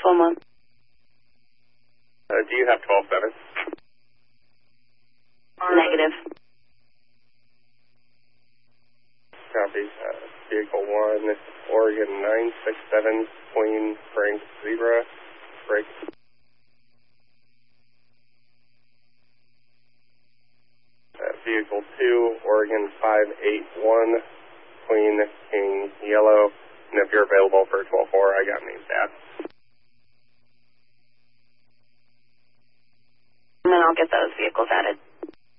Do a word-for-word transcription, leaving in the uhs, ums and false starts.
Tacoma. Uh, do you have twelve seven? Negative. Copy. Uh, vehicle one, Oregon nine six seven, Queen Frank Zebra, break. Uh, vehicle two, Oregon five eight one, Queen King Yellow.